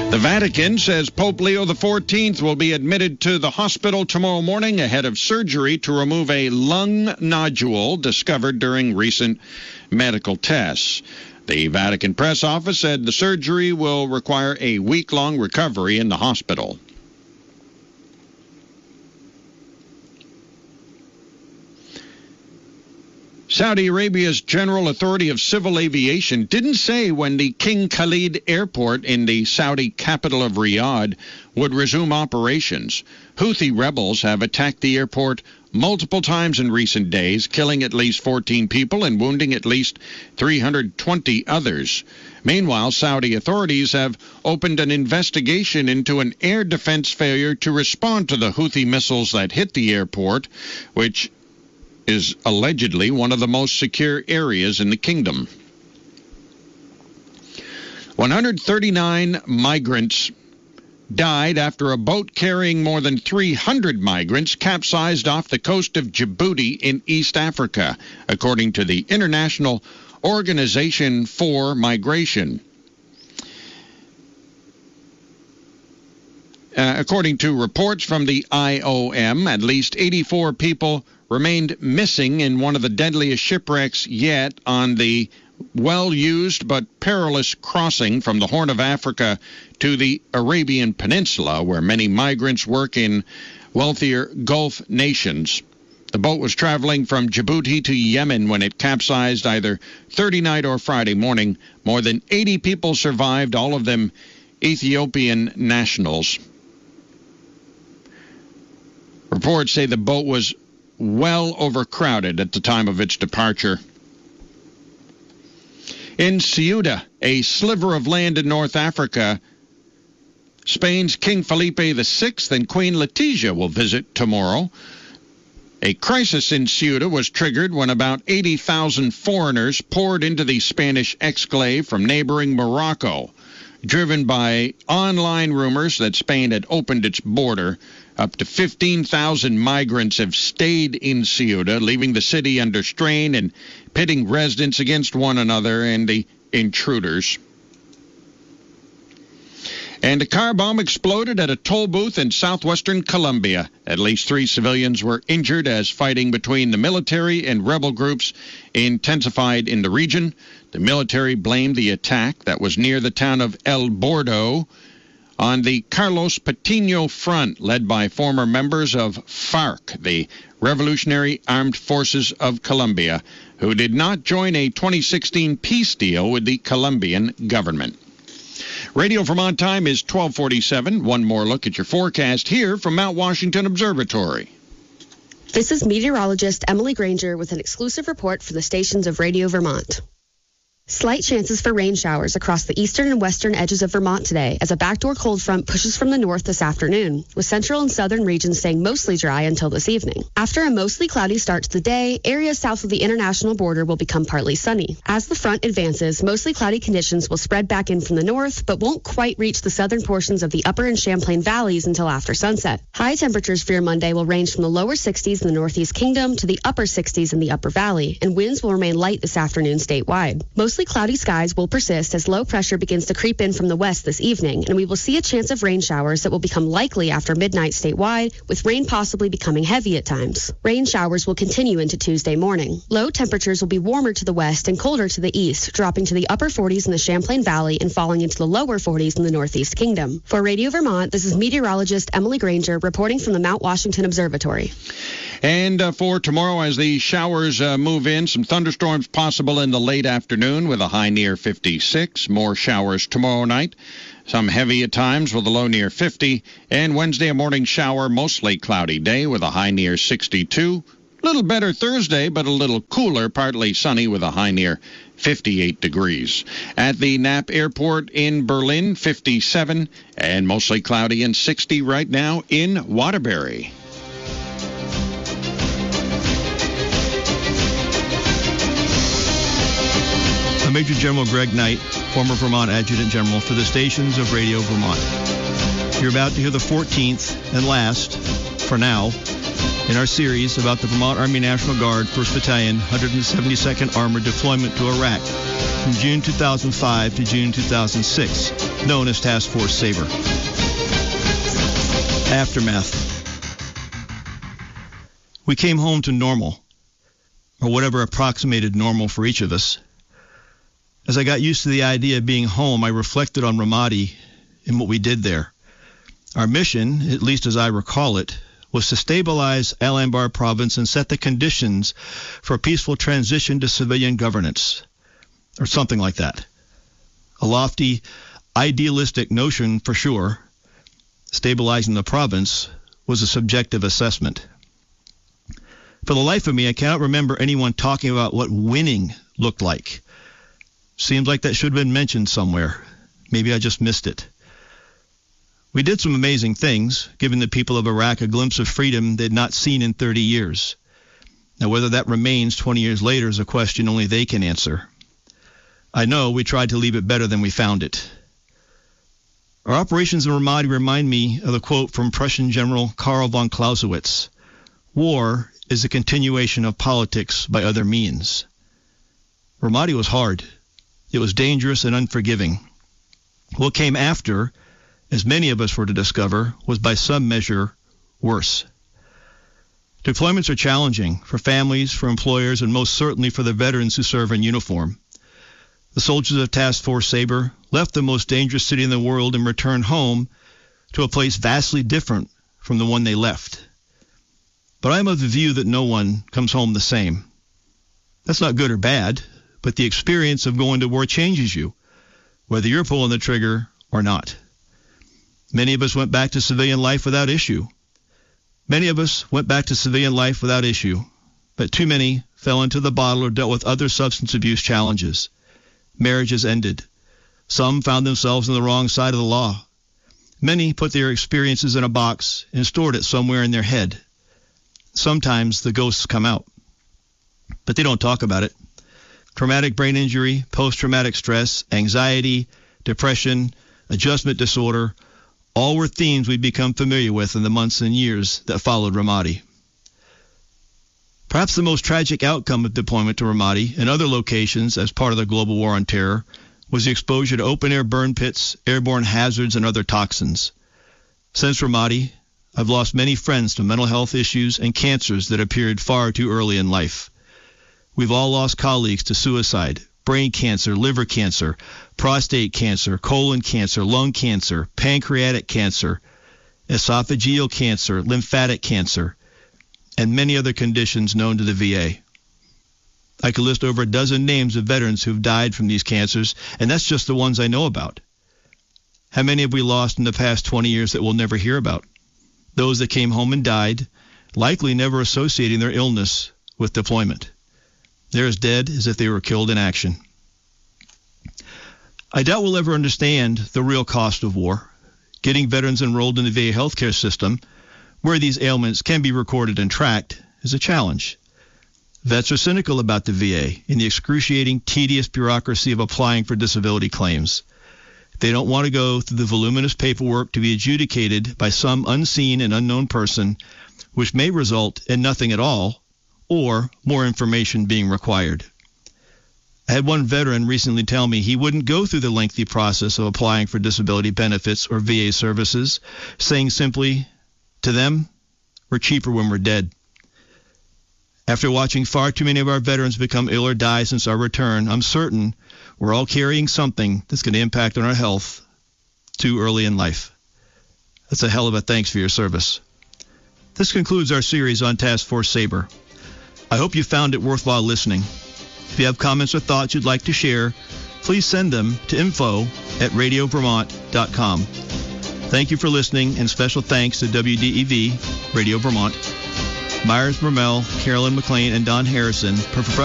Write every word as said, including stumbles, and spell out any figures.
The Vatican says Pope Leo the fourteenth will be admitted to the hospital tomorrow morning ahead of surgery to remove a lung nodule discovered during recent medical tests. The Vatican press office said the surgery will require a week-long recovery in the hospital. Saudi Arabia's General Authority of Civil Aviation didn't say when the King Khalid Airport in the Saudi capital of Riyadh would resume operations. Houthi rebels have attacked the airport multiple times in recent days, killing at least fourteen people and wounding at least three hundred twenty others. Meanwhile, Saudi authorities have opened an investigation into an air defense failure to respond to the Houthi missiles that hit the airport, which is allegedly one of the most secure areas in the kingdom. one hundred thirty-nine migrants died after a boat carrying more than three hundred migrants capsized off the coast of Djibouti in East Africa, according to the International Organization for Migration. Uh, according to reports from the I O M, at least eighty-four people remained missing in one of the deadliest shipwrecks yet on the well-used but perilous crossing from the Horn of Africa to the Arabian Peninsula, where many migrants work in wealthier Gulf nations. The boat was traveling from Djibouti to Yemen when it capsized either Thursday night or Friday morning. More than eighty people survived, all of them Ethiopian nationals. Reports say the boat was well overcrowded at the time of its departure. In Ceuta, a sliver of land in North Africa, Spain's King Felipe the sixth and Queen Letizia will visit tomorrow. A crisis in Ceuta was triggered when about eighty thousand foreigners poured into the Spanish exclave from neighboring Morocco, driven by online rumors that Spain had opened its border. Up to fifteen thousand migrants have stayed in Ceuta, leaving the city under strain and pitting residents against one another and the intruders. And a car bomb exploded at a toll booth in southwestern Colombia. At least three civilians were injured as fighting between the military and rebel groups intensified in the region. The military blamed the attack that was near the town of El Bordo on the Carlos Patino Front, led by former members of FARC, the Revolutionary Armed Forces of Colombia, who did not join a twenty sixteen peace deal with the Colombian government. Radio Vermont time is twelve forty-seven. One more look at your forecast here from Mount Washington Observatory. This is meteorologist Emily Granger with an exclusive report for the stations of Radio Vermont. Slight chances for rain showers across the eastern and western edges of Vermont today as a backdoor cold front pushes from the north this afternoon, with central and southern regions staying mostly dry until this evening. After a mostly cloudy start to the day, areas south of the international border will become partly sunny. As the front advances, mostly cloudy conditions will spread back in from the north, but won't quite reach the southern portions of the upper and Champlain valleys until after sunset. High temperatures for your Monday will range from the lower sixties in the Northeast Kingdom to the upper sixties in the upper valley, and winds will remain light this afternoon statewide. Most Mostly cloudy skies will persist as low pressure begins to creep in from the west this evening, and we will see a chance of rain showers that will become likely after midnight statewide, with rain possibly becoming heavy at times. Rain showers will continue into Tuesday morning. Low temperatures will be warmer to the west and colder to the east, dropping to the upper forties in the Champlain Valley and falling into the lower forties in the Northeast Kingdom. For Radio Vermont, this is meteorologist Emily Granger reporting from the Mount Washington Observatory. And uh, for tomorrow, as the showers uh, move in, some thunderstorms possible in the late afternoon with a high near fifty-six. More showers tomorrow night. Some heavy at times with a low near fifty. And Wednesday, a morning shower, mostly cloudy day with a high near sixty-two. A little better Thursday, but a little cooler, partly sunny with a high near fifty-eight degrees. At the Knapp Airport in Berlin, fifty-seven. And mostly cloudy and sixty right now in Waterbury. Major General Greg Knight, former Vermont Adjutant General for the stations of Radio Vermont. You're about to hear the fourteenth and last, for now, in our series about the Vermont Army National Guard, first Battalion, one hundred seventy-second Armored deployment to Iraq from June two thousand five to June two thousand six, known as Task Force Sabre. Aftermath. We came home to normal, or whatever approximated normal for each of us. As I got used to the idea of being home, I reflected on Ramadi and what we did there. Our mission, at least as I recall it, was to stabilize Al Anbar province and set the conditions for a peaceful transition to civilian governance, or something like that. A lofty, idealistic notion for sure. Stabilizing the province was a subjective assessment. For the life of me, I cannot remember anyone talking about what winning looked like. Seems like that should have been mentioned somewhere. Maybe I just missed it. We did some amazing things, giving the people of Iraq a glimpse of freedom they had not seen in thirty years. Now, whether that remains twenty years later is a question only they can answer. I know we tried to leave it better than we found it. Our operations in Ramadi remind me of the quote from Prussian General Karl von Clausewitz: "War is a continuation of politics by other means." Ramadi was hard. It was dangerous and unforgiving. What came after, as many of us were to discover, was by some measure worse. Deployments are challenging for families, for employers, and most certainly for the veterans who serve in uniform. The soldiers of Task Force Sabre left the most dangerous city in the world and returned home to a place vastly different from the one they left. But I am of the view that no one comes home the same. That's not good or bad, but the experience of going to war changes you, whether you're pulling the trigger or not. Many of us went back to civilian life without issue. Many of us went back to civilian life without issue, but too many fell into the bottle or dealt with other substance abuse challenges. Marriages ended. Some found themselves on the wrong side of the law. Many put their experiences in a box and stored it somewhere in their head. Sometimes the ghosts come out, but they don't talk about it. Traumatic brain injury, post-traumatic stress, anxiety, depression, adjustment disorder, all were themes we've become familiar with in the months and years that followed Ramadi. Perhaps the most tragic outcome of deployment to Ramadi and other locations as part of the global war on terror was the exposure to open-air burn pits, airborne hazards, and other toxins. Since Ramadi, I've lost many friends to mental health issues and cancers that appeared far too early in life. We've all lost colleagues to suicide, brain cancer, liver cancer, prostate cancer, colon cancer, lung cancer, pancreatic cancer, esophageal cancer, lymphatic cancer, and many other conditions known to the V A. I could list over a dozen names of veterans who've died from these cancers, and that's just the ones I know about. How many have we lost in the past twenty years that we'll never hear about? Those that came home and died, likely never associating their illness with deployment. They're as dead as if they were killed in action. I doubt we'll ever understand the real cost of war. Getting veterans enrolled in the V A healthcare system, where these ailments can be recorded and tracked, is a challenge. Vets are cynical about the V A and the excruciating, tedious bureaucracy of applying for disability claims. They don't want to go through the voluminous paperwork to be adjudicated by some unseen and unknown person, which may result in nothing at all, or more information being required. I had one veteran recently tell me he wouldn't go through the lengthy process of applying for disability benefits or V A services, saying simply, to them, we're cheaper when we're dead. After watching far too many of our veterans become ill or die since our return, I'm certain we're all carrying something that's going to impact on our health too early in life. That's a hell of a thanks for your service. This concludes our series on Task Force Sabre. I hope you found it worthwhile listening. If you have comments or thoughts you'd like to share, please send them to info at radio vermont dot com. Thank you for listening, and special thanks to W D E V, Radio Vermont, Myers Mermel, Carolyn McLean, and Don Harrison for